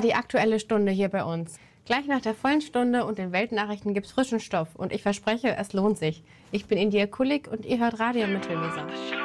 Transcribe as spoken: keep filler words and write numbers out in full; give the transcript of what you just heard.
Die Aktuelle Stunde hier bei uns. Gleich nach der vollen Stunde und den Weltnachrichten gibt's frischen Stoff. Und ich verspreche, es lohnt sich. Ich bin India Kulik und ihr hört Radio Mittelweser.